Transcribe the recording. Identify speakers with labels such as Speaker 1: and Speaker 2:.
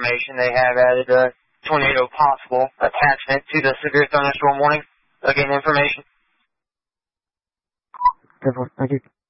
Speaker 1: information, they have added a tornado possible attachment to the severe thunderstorm warning. Again, information.
Speaker 2: Thank you.